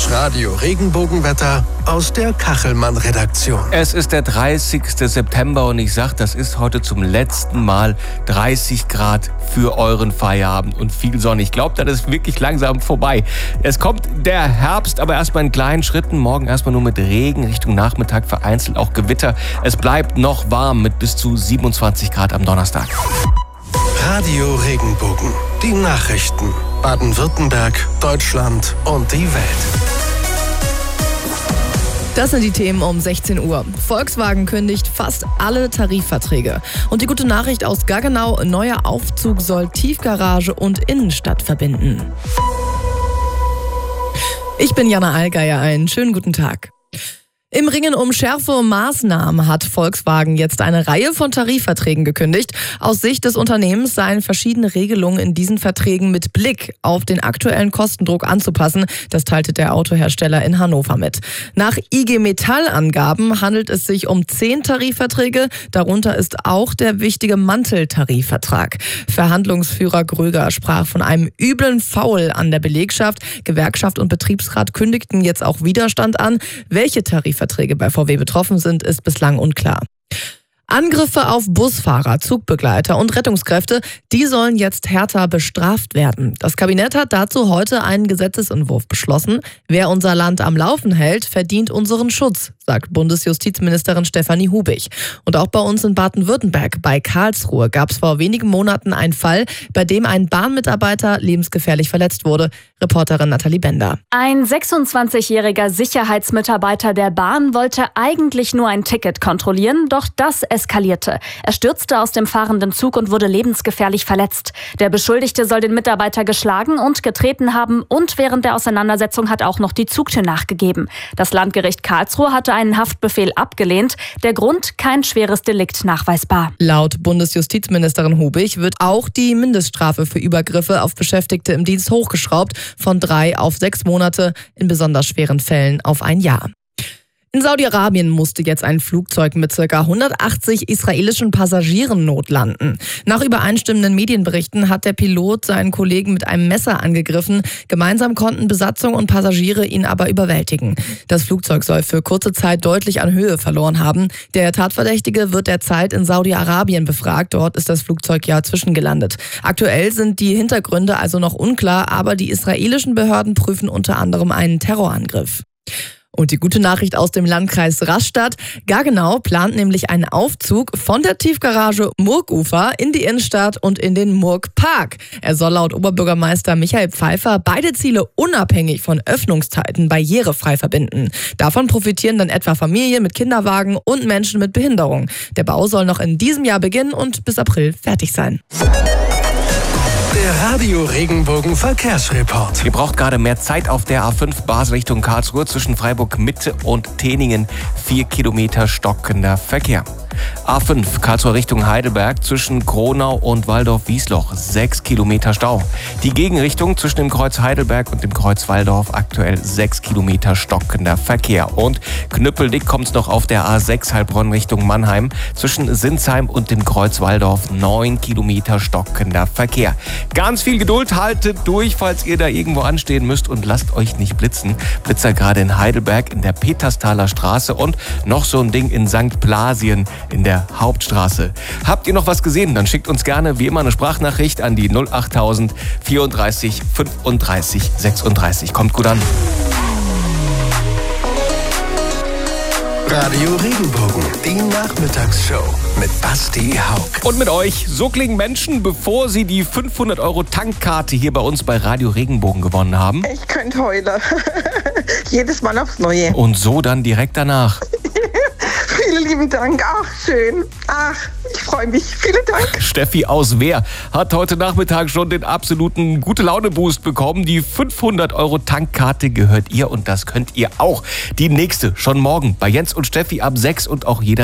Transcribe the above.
Das Radio Regenbogenwetter aus der Kachelmann-Redaktion. Es ist der 30. September und ich sag, das ist heute zum letzten Mal 30 Grad für euren Feierabend und viel Sonne. Ich glaube, das ist wirklich langsam vorbei. Es kommt der Herbst, aber erstmal in kleinen Schritten. Morgen erstmal nur mit Regen, Richtung Nachmittag vereinzelt auch Gewitter. Es bleibt noch warm mit bis zu 27 Grad am Donnerstag. Radio Regenbogen. Die Nachrichten. Baden-Württemberg, Deutschland und die Welt. Das sind die Themen um 16 Uhr. Volkswagen kündigt fast alle Tarifverträge. Und die gute Nachricht aus Gaggenau: neuer Aufzug soll Tiefgarage und Innenstadt verbinden. Ich bin Jana Allgeier, einen schönen guten Tag. Im Ringen um schärfere Maßnahmen hat Volkswagen jetzt eine Reihe von Tarifverträgen gekündigt. Aus Sicht des Unternehmens seien verschiedene Regelungen in diesen Verträgen mit Blick auf den aktuellen Kostendruck anzupassen. Das teilte der Autohersteller in Hannover mit. Nach IG Metall-Angaben handelt es sich um 10 Tarifverträge. Darunter ist auch der wichtige Manteltarifvertrag. Verhandlungsführer Gröger sprach von einem üblen Foul an der Belegschaft. Gewerkschaft und Betriebsrat kündigten jetzt auch Widerstand an. Welche Tarifverträge bei VW betroffen sind, ist bislang unklar. Angriffe auf Busfahrer, Zugbegleiter und Rettungskräfte, die sollen jetzt härter bestraft werden. Das Kabinett hat dazu heute einen Gesetzesentwurf beschlossen. Wer unser Land am Laufen hält, verdient unseren Schutz, sagt Bundesjustizministerin Stefanie Hubig. Und auch bei uns in Baden-Württemberg, bei Karlsruhe, gab es vor wenigen Monaten einen Fall, bei dem ein Bahnmitarbeiter lebensgefährlich verletzt wurde. Reporterin Nathalie Bender. Ein 26-jähriger Sicherheitsmitarbeiter der Bahn wollte eigentlich nur ein Ticket kontrollieren, doch das eskalierte. Er stürzte aus dem fahrenden Zug und wurde lebensgefährlich verletzt. Der Beschuldigte soll den Mitarbeiter geschlagen und getreten haben und während der Auseinandersetzung hat auch noch die Zugtür nachgegeben. Das Landgericht Karlsruhe hatte einen Haftbefehl abgelehnt. Der Grund: kein schweres Delikt nachweisbar. Laut Bundesjustizministerin Hubig wird auch die Mindeststrafe für Übergriffe auf Beschäftigte im Dienst hochgeschraubt, von 3 auf 6 Monate, in besonders schweren Fällen auf 1 Jahr. In Saudi-Arabien musste jetzt ein Flugzeug mit ca. 180 israelischen Passagieren notlanden. Nach übereinstimmenden Medienberichten hat der Pilot seinen Kollegen mit einem Messer angegriffen. Gemeinsam konnten Besatzung und Passagiere ihn aber überwältigen. Das Flugzeug soll für kurze Zeit deutlich an Höhe verloren haben. Der Tatverdächtige wird derzeit in Saudi-Arabien befragt. Dort ist das Flugzeug ja zwischengelandet. Aktuell sind die Hintergründe also noch unklar, aber die israelischen Behörden prüfen unter anderem einen Terrorangriff. Und die gute Nachricht aus dem Landkreis Rastatt: Gaggenau plant nämlich einen Aufzug von der Tiefgarage Murgufer in die Innenstadt und in den Murgpark. Er soll laut Oberbürgermeister Michael Pfeiffer beide Ziele unabhängig von Öffnungszeiten barrierefrei verbinden. Davon profitieren dann etwa Familien mit Kinderwagen und Menschen mit Behinderung. Der Bau soll noch in diesem Jahr beginnen und bis April fertig sein. Der Radio Regenbogen Verkehrsreport. Ihr braucht gerade mehr Zeit auf der A5 Basel Richtung Karlsruhe zwischen Freiburg Mitte und Teningen. 4 Kilometer stockender Verkehr. A5 Karlsruhe Richtung Heidelberg zwischen Kronau und Waldorf-Wiesloch 6 Kilometer Stau. Die Gegenrichtung zwischen dem Kreuz Heidelberg und dem Kreuz Walldorf aktuell 6 Kilometer stockender Verkehr. Und knüppeldick kommt es noch auf der A6 Heilbronn Richtung Mannheim zwischen Sinsheim und dem Kreuz Walldorf 9 Kilometer stockender Verkehr. Ganz viel Geduld, haltet durch, falls ihr da irgendwo anstehen müsst und lasst euch nicht blitzen. Blitzer gerade in Heidelberg in der Petersthaler Straße und noch so ein Ding in St. Blasien in der Hauptstraße. Habt ihr noch was gesehen? Dann schickt uns gerne wie immer eine Sprachnachricht an die 08000 34 35 36. Kommt gut an. Radio Regenbogen, die Nachmittagsshow mit Basti Haug. Und mit euch, so klingen Menschen, bevor sie die 500 € Tankkarte hier bei uns bei Radio Regenbogen gewonnen haben. Ich könnte heulen. Jedes Mal aufs Neue. Und so dann direkt danach. Vielen lieben Dank. Ach, schön. Ach, ich freue mich. Vielen Dank. Steffi aus Wehr hat heute Nachmittag schon den absoluten Gute-Laune-Boost bekommen. Die 500 € Tankkarte gehört ihr und das könnt ihr auch. Die nächste schon morgen bei Jens und Steffi ab 6 und auch jeder